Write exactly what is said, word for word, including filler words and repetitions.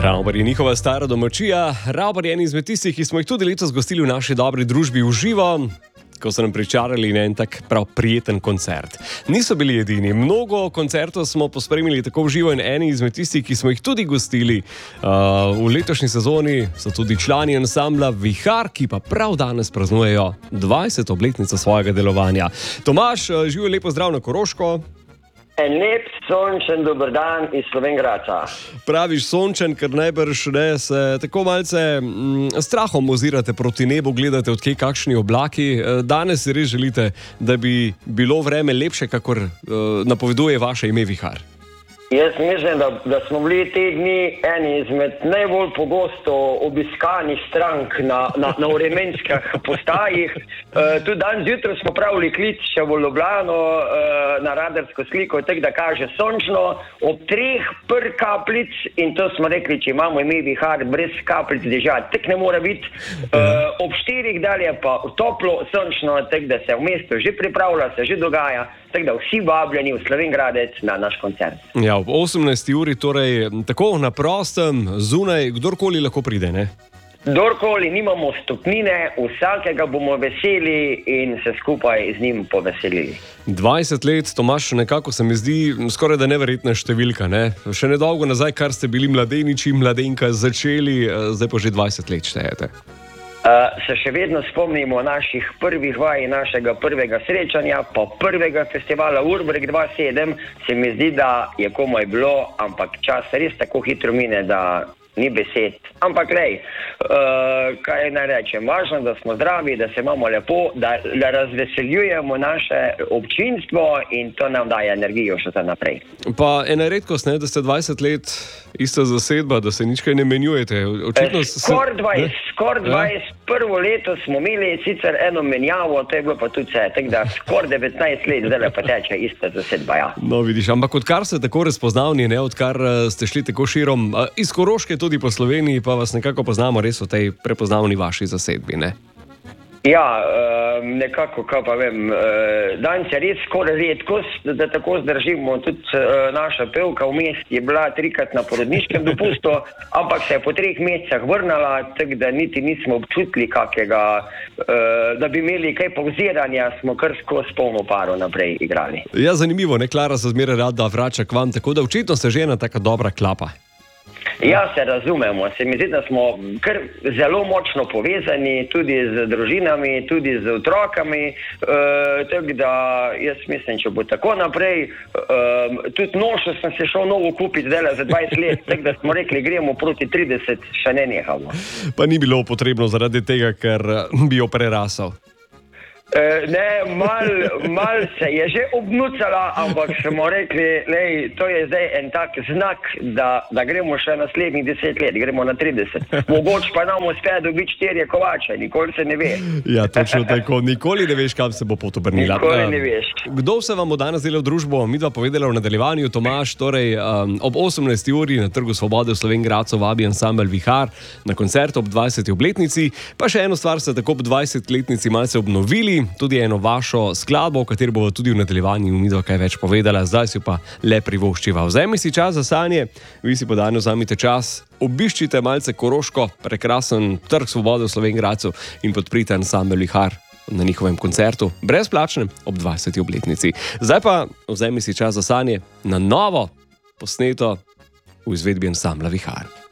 Ravbar je njihova stara domačija, Ravbar je en izmed tistih, ki smo jih tudi letos gostili v naši dobri družbi v živo, ko so nam pričarali na en tak prav prijeten koncert. Niso bili edini, mnogo koncertov smo pospremili tako v živo in eni izmed tistih, ki smo jih tudi gostili uh, v letošnji sezoni, so tudi člani ansambla Vihar, ki pa prav danes praznujejo dvajseto obletnico svojega delovanja. Tomaž, živijo, lepo zdrav na Koroško. En lep, sončen dober dan iz Slovenj Gradca. Praviš sončen, ker najbrž ne, se tako malce m, strahom ozirate proti nebu, gledate odkje kakšni oblaki. Danes si res želite, da bi bilo vreme lepše, kakor uh, napoveduje vaše ime Vihar. Jaz mislim, da, da smo bili te dni eni izmed najbolj pogosto obiskanih strank na, na, na vremenskih postajih. E, tudi danes zjutraj smo pravili klic še v Ljubljano e, na radarsko sliko, tako da kaže sončno, ob treh pr kaplic, in to smo rekli, če imamo ime Vihar, brez kaplic dežja, tak ne mora biti. E, ob štirih dalje pa toplo, sončno, tako da se v mestu že pripravlja, se že dogaja, tako da vsi vabljeni v Slovenj Gradec na naš koncert. Ja, ob osemnajsti uri, torej tako na prostem, zunaj, kdorkoli lahko pride, ne? Kdorkoli, nimamo stopnine, vsakega bomo veseli in se skupaj z njim poveselili. dvajset let, Tomaž, nekako se mi zdi skoraj da neverjetna številka, ne? Še nedolgo nazaj, kar ste bili mladeniči, mladenka začeli, zdaj pa že dvajset let štejete. Uh, se še vedno spomnimo naših prvih vaj, našega prvega srečanja, pa prvega festivala Urbrek dva sedem, se mi zdi, da je komaj bilo, ampak čas res tako hitro mine, da ni besed. Ampak lej, uh, kaj naj rečem, važno, da smo zdravi, da se imamo lepo, da, da razveseljujemo naše občinstvo in to nam daje energijo še za naprej. Pa ena redkost, ne, da ste dvajset let ista zasedba, da se nič kaj ne menjujete. Očitno se... Skor dvajset, skor dvajset, ja? Prvo leto smo imeli sicer eno menjavo, to je bilo pa tudi vse, tako da skor devetnajst let, zdaj pa teče ista zasedba, ja. No, vidiš, ampak odkar ste tako razpoznavni, ne, odkar ste šli tako širom, iz Koroške tudi po Sloveniji, pa vas nekako poznamo res v tej prepoznavni vaši zasedbi, ne? Ja, nekako, kaj pa vem, danes je res skoraj redkost, da tako zdržimo. Tudi naša pevka vmes je bila trikrat na porodniškem dopustu, ampak se je po treh mesecih vrnala, tako da niti nismo občutili kakega, da bi imeli kaj povziranja, smo kar skozi polno paro naprej igrali. Ja, zanimivo, ne, Klara se zmeraj rada vrača k vam, tako da očitno se že ena taka dobra klapa. Ja, se razumemo. Se mi zdi, da smo kar zelo močno povezani, tudi z družinami, tudi z otrokami, e, tako da jaz mislim, če bo tako naprej, e, tudi nošo sem se šel novo kupiti zdaj za dvajset let, tako da smo rekli, gremo proti trideset, še ne nehamo. Pa ni bilo potrebno zaradi tega, ker bi jo prerasal. Uh, ne, mal, mal se je že obnucala, ampak smo rekli, lej, to je zdaj en tak znak, da, da gremo še naslednjih deset let, gremo na trideset. Mogoče pa nam uspe dobiti štirje kovače, nikoli se ne ve. Ja, točno tako, nikoli ne veš, kam se bo pot obrnila. Nikoli ne veš. Kdo se vam bo danes delal družbo? Midva povedala v nadaljevanju, Tomaž, torej um, ob osemnajsti uri na Trgu Svobode v Slovenj Gradcu vabi ansambel Vihar na koncert ob dvajseti obletnici, pa še eno stvar ste tako ob dvajsetletnici malce obnovili, tudi eno vašo skladbo, o kateri bomo tudi v nadaljevanju midva kaj več povedala, zdaj si pa le privoščiva. Vzemi si čas za sanje, vi si pa danes vzamite čas, obiščite malce Koroško, prekrasen Trg Svobode v Slovenj Gradcu in podprite ansambel Vihar na njihovem koncertu, brezplačnem ob dvajseti obletnici. Zdaj pa vzemi si čas za sanje na novo posneto v izvedbi ansambla Vihar.